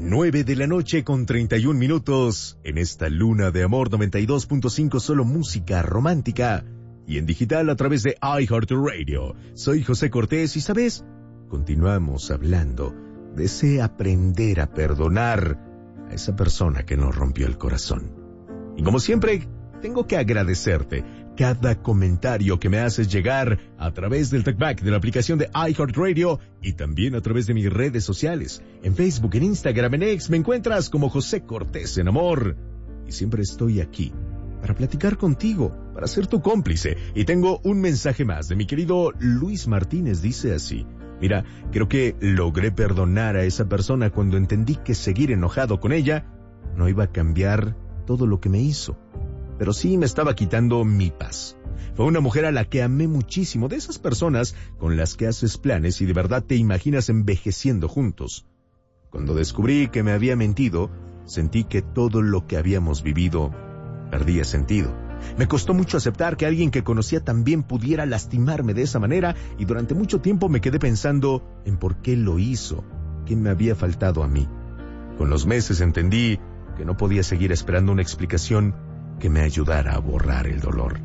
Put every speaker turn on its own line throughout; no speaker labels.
9:31 en esta luna de amor 92.5, solo música romántica y en digital a través de iHeartRadio. Soy José Cortés y, ¿sabes? Continuamos hablando de ese aprender a perdonar a esa persona que nos rompió el corazón. Y como siempre, tengo que agradecerte cada comentario que me haces llegar a través del TalkBack de la aplicación de iHeartRadio y también a través de mis redes sociales. En Facebook, en Instagram, en X, me encuentras como José Cortés en Amor. Y siempre estoy aquí para platicar contigo, para ser tu cómplice. Y tengo un mensaje más de mi querido Luis Martínez. Dice así: mira, creo que logré perdonar a esa persona cuando entendí que seguir enojado con ella no iba a cambiar todo lo que me hizo, pero sí me estaba quitando mi paz. Fue una mujer a la que amé muchísimo, de esas personas con las que haces planes y de verdad te imaginas envejeciendo juntos. Cuando descubrí que me había mentido, sentí que todo lo que habíamos vivido perdía sentido. Me costó mucho aceptar que alguien que conocía también pudiera lastimarme de esa manera y durante mucho tiempo me quedé pensando en por qué lo hizo, qué me había faltado a mí. Con los meses entendí que no podía seguir esperando una explicación que me ayudara a borrar el dolor.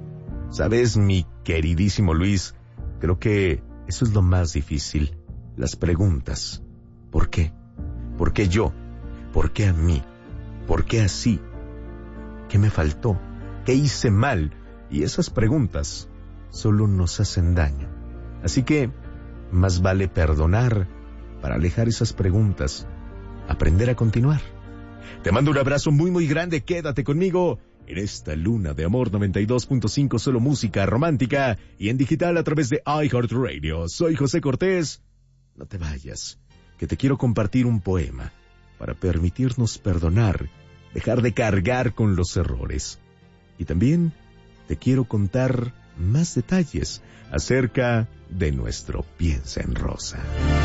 ¿Sabes, mi queridísimo Luis? Creo que eso es lo más difícil. Las preguntas. ¿Por qué? ¿Por qué yo? ¿Por qué a mí? ¿Por qué así? ¿Qué me faltó? ¿Qué hice mal? Y esas preguntas solo nos hacen daño. Así que más vale perdonar para alejar esas preguntas, aprender a continuar. Te mando un abrazo muy muy grande, quédate conmigo en esta luna de amor 92.5, solo música romántica y en digital a través de iHeartRadio. Soy José Cortés. No te vayas, que te quiero compartir un poema para permitirnos perdonar, dejar de cargar con los errores. Y también te quiero contar más detalles acerca de nuestro Piensa en Rosa.